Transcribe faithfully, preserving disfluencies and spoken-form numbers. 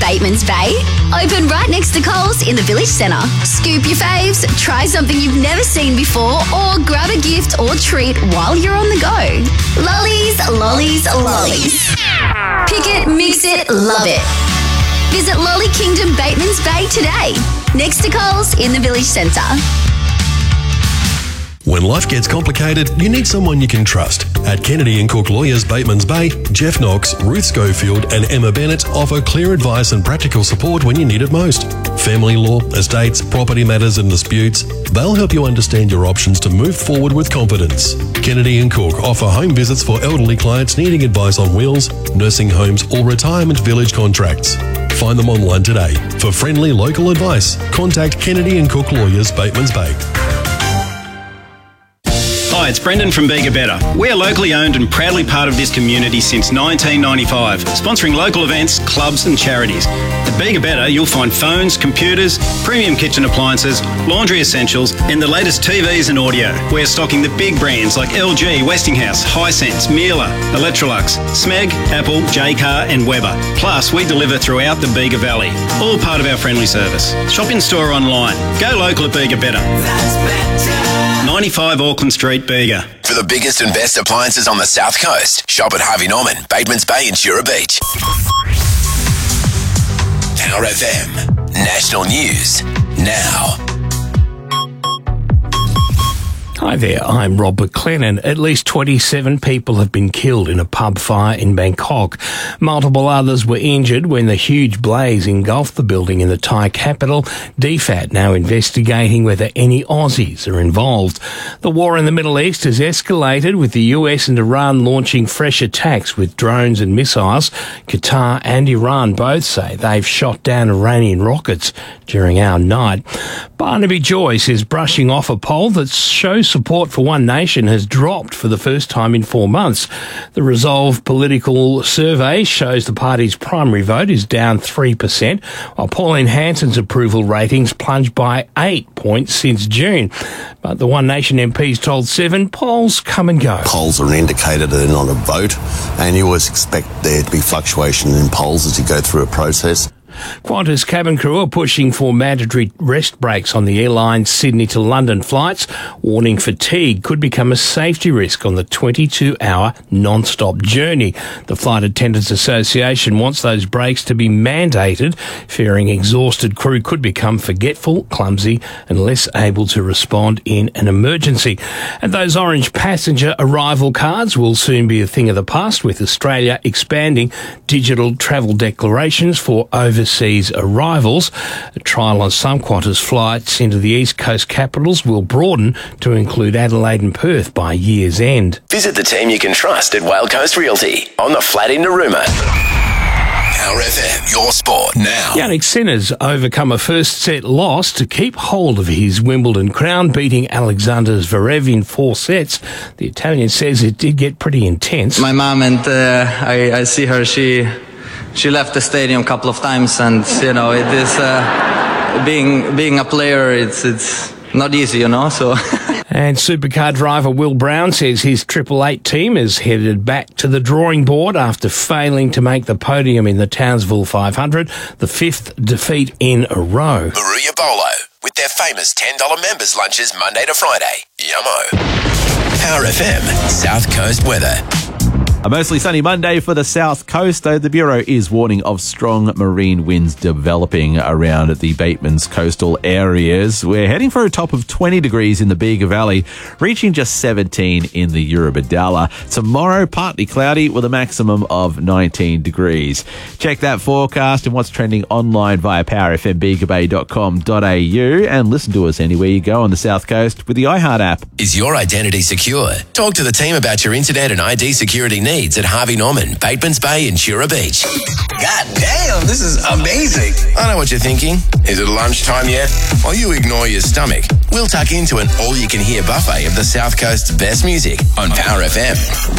Batemans Bay. Open right next to Coles in the Village Centre. Scoop your faves, try something you've never seen before, or grab a gift or treat while you're on the go. Lollies, lollies, lollies. Pick it, mix it, love it. Visit Lolly Kingdom Batemans Bay today, next to Coles in the Village Centre. When life gets complicated, you need someone you can trust. At Kennedy and Cook Lawyers Batemans Bay, Jeff Knox, Ruth Schofield and Emma Bennett offer clear advice and practical support when you need it most. Family law, estates, property matters and disputes, they'll help you understand your options to move forward with confidence. Kennedy and Cook offer home visits for elderly clients needing advice on wills, nursing homes or retirement village contracts. Find them online today. For friendly local advice, contact Kennedy and Cook Lawyers Batemans Bay. Hi, it's Brendan from Bega Better. We're locally owned and proudly part of this community since nineteen ninety-five, sponsoring local events, clubs and charities. At Bega Better, you'll find phones, computers, premium kitchen appliances, laundry essentials and the latest T Vs and audio. We're stocking the big brands like L G, Westinghouse, Hisense, Miele, Electrolux, Smeg, Apple, Jaycar and Weber. Plus, we deliver throughout the Bega Valley, all part of our friendly service. Shop in store online. Go local at Bega Better. That's better. ninety-five Auckland Street, Bega. For the biggest and best appliances on the South Coast, shop at Harvey Norman, Batemans Bay and Jura Beach. Power F M. National News. Now. Hi there, I'm Rob McLennan. At least twenty-seven people have been killed in a pub fire in Bangkok. Multiple others were injured when the huge blaze engulfed the building in the Thai capital. D F A T now investigating whether any Aussies are involved. The war in the Middle East has escalated, with the U S and Iran launching fresh attacks with drones and missiles. Qatar and Iran both say they've shot down Iranian rockets during our night. Barnaby Joyce is brushing off a poll that shows support for One Nation has dropped for the first time in four months. The Resolve political survey shows the party's primary vote is down three percent, while Pauline Hanson's approval ratings plunged by eight points since June. But the One Nation M Ps told Seven polls come and go. Polls are an indicator that they're not a vote, and you always expect there to be fluctuation in polls as you go through a process. Qantas cabin crew are pushing for mandatory rest breaks on the airline's Sydney to London flights, warning fatigue could become a safety risk on the twenty-two hour non-stop journey. The Flight Attendants Association wants those breaks to be mandated, fearing exhausted crew could become forgetful, clumsy and less able to respond in an emergency. And those orange passenger arrival cards will soon be a thing of the past, with Australia expanding digital travel declarations for overseas arrivals. A trial on some Qantas flights into the East Coast capitals will broaden to include Adelaide and Perth by year's end. Visit the team you can trust at Whale Coast Realty on the flat in Narooma. Power F M, your sport now. Jannik Sinner's overcome a first set loss to keep hold of his Wimbledon crown, beating Alexander Zverev in four sets. The Italian says it did get pretty intense. My mom and uh, I, I see her, she... She left the stadium a couple of times, and you know, it is uh, being being a player. It's it's not easy, you know. So. And supercar driver Will Brown says his Triple Eight team is headed back to the drawing board after failing to make the podium in the Townsville five hundred, the fifth defeat in a row. Maruya Bolo with their famous ten dollars members lunches Monday to Friday. Yummo. Power F M South Coast weather. A mostly sunny Monday for the South Coast, though the Bureau is warning of strong marine winds developing around the Batemans coastal areas. We're heading for a top of twenty degrees in the Bega Valley, reaching just seventeen in the Eurobodalla. Tomorrow, partly cloudy with a maximum of nineteen degrees. Check that forecast and what's trending online via power f m bega bay dot com dot a u and listen to us anywhere you go on the South Coast with the iHeart app. Is your identity secure? Talk to the team about your internet and I D security needs. Needs at Harvey Norman, Batemans Bay and Jura Beach. God damn, this is amazing. I know what you're thinking. Is it lunchtime yet? While you ignore your stomach, we'll tuck into an all-you-can-hear buffet of the South Coast's best music on Power F M.